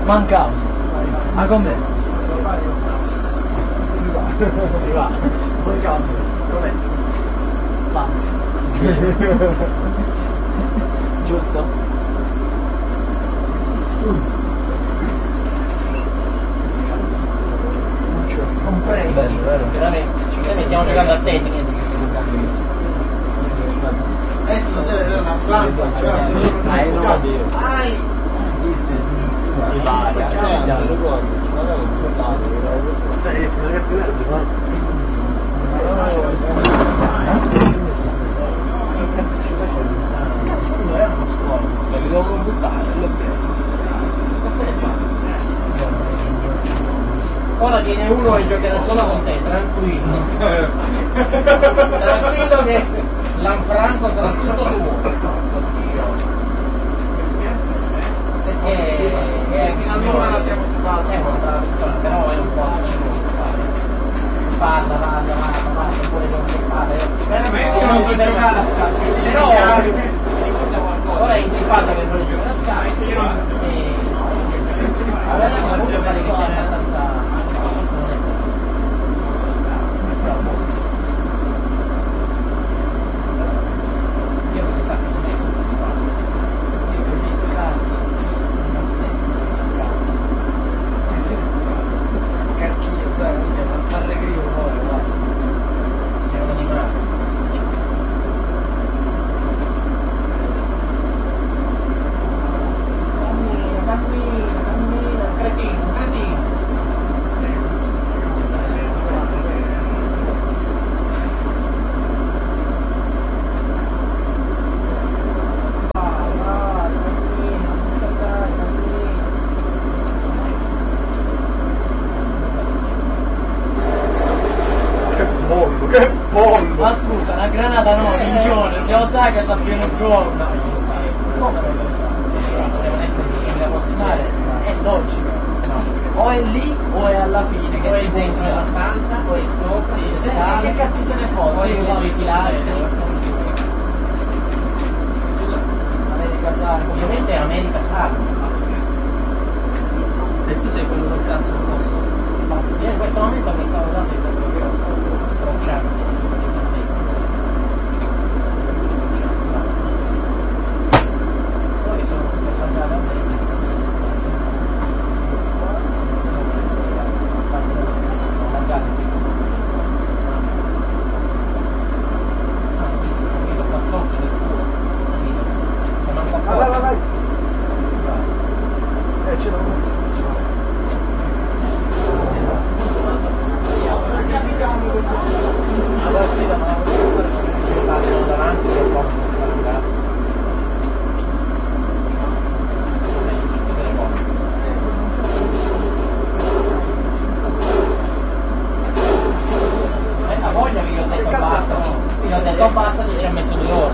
Mancavo. Ma con me? Si va. Mancavo. Com'è? Spazio. Giusto? Comprendo. Bello, vero? Veramente. Stiamo giocando a tennis. Stasera una stanza. Si varia. Devi doverlo buttare, ora viene uno e giocherà solo con te, tranquillo. Tranquillo che Lanfranco sarà tutto tuo. Perché allora l'abbiamo trovato. È una brava persona, però è un po' parla, pure non che fare. Veramente non so giocare a scacchi. Però ora è intripato che vuole giocare a scacchi. E allora comunque pare che sia abbastanza. Io voglio stare più spesso con gli scacchi, non spesso con gli scacchi. Scacchio, sai, allegrio poi, guarda. Sei un animale. Cammina, cretino. Che pollo! Ma scusa, una granata no, minchione, se lo sa che sta pieno il fuoco. Come non lo sa? Devono essere vicini da posizionare, è logico. No. O è lì o è alla fine, che o è dentro la stanza o è sopra. Sì, se che cazzo se ne fotte? Poi uso i pilastri. America Sarco. Ovviamente è America Sarco. E tu sei quello del cazzo posso? Ma io in questo momento mi stavo dando il tempo che tracciando. Poi sono tutte andate a destra. Sono laggate qui. Capito, fa stop del culo. Capito? Se manca fuori. Vai. Ce l'ho messo. Allora qui da si passano davanti e portano a andare. A voglia che gli ho detto basta, ci ha messo 2 ore.